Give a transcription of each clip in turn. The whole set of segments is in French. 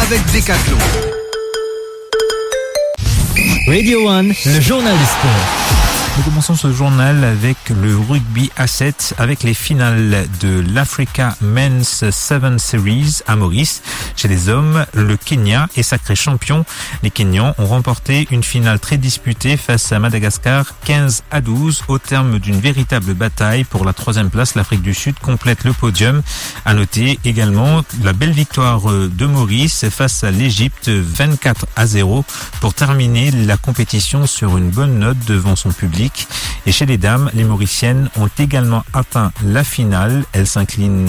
avec Decathlon. Radio 1, le journal du sport. Nous commençons ce journal avec le rugby à 7 avec les finales de l'Africa Men's 7 Series à Maurice. Chez les hommes, le Kenya est sacré champion. Les Kenyans ont remporté une finale très disputée face à Madagascar 15-12 au terme d'une véritable bataille pour la 3e place. L'Afrique du Sud complète le podium. À noter également la belle victoire de Maurice face à l'Égypte 24-0 pour terminer la compétition sur une bonne note devant son public. Et chez les dames, les Mauriciennes ont également atteint la finale. Elles s'inclinent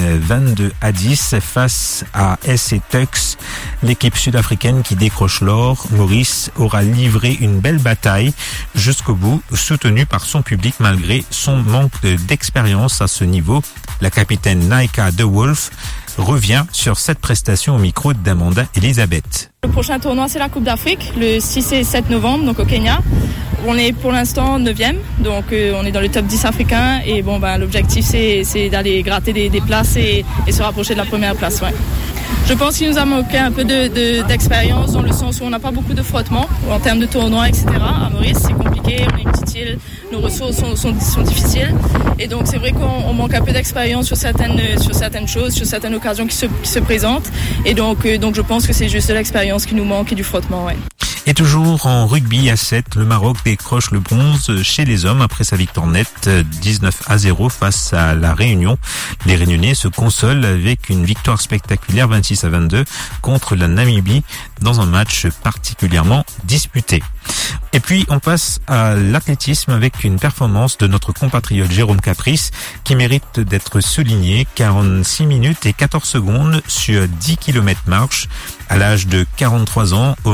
22-10 face à SC Tuks, l'équipe sud-africaine qui décroche l'or. Maurice aura livré une belle bataille jusqu'au bout, soutenue par son public malgré son manque d'expérience à ce niveau. La capitaine Naika De Wolf revient sur cette prestation au micro d'Amanda Elisabeth. Le prochain tournoi, c'est la Coupe d'Afrique, le 6 et 7 novembre, donc au Kenya. On est pour l'instant 9e, donc on est dans le top 10 africain. Et bon, l'objectif, c'est d'aller gratter des places et se rapprocher de la première place. Ouais. Je pense qu'il nous a manqué un peu d'expérience dans le sens où on n'a pas beaucoup de frottement en termes de tournoi, etc. À Maurice, c'est compliqué, on est une petite île, nos ressources sont difficiles. Et donc, c'est vrai qu'on manque un peu d'expérience sur certaines choses, sur certaines occasions qui se présentent. Et donc je pense que c'est juste de l'expérience qui nous manque et du frottement, ouais. Et toujours en rugby à 7, le Maroc décroche le bronze chez les hommes après sa victoire nette 19-0 face à la Réunion. Les Réunionnais se consolent avec une victoire spectaculaire 26-22 contre la Namibie dans un match particulièrement disputé. Et puis on passe à l'athlétisme avec une performance de notre compatriote Jérôme Caprice qui mérite d'être souligné. 46 minutes et 14 secondes sur 10 km marche à l'âge de 43 ans.